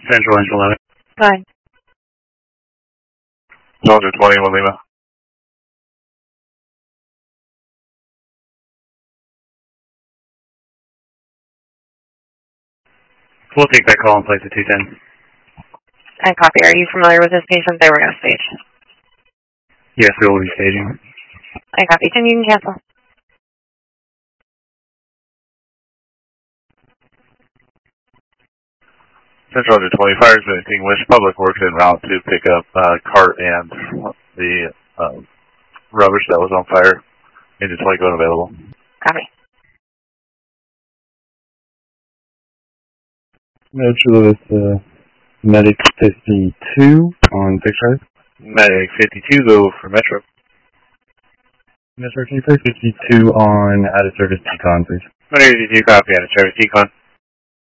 Central Engine 11. Fine. Soldier 21 Lima. We'll take that call and place at 210. I copy. Are you familiar with this patient? They were no stage. Yes, we will be staging. I copy. Then you can cancel. Central Engine 20, fire extinguished, public works en route to pick up cart and the rubbish that was on fire. Engine 20 going available. Copy. Metro with Medic 52 on 6 Drive. Medic 52, go for Metro. Metro, can you play 52 on out of service decon, please? Medic 52, copy, out of service decon.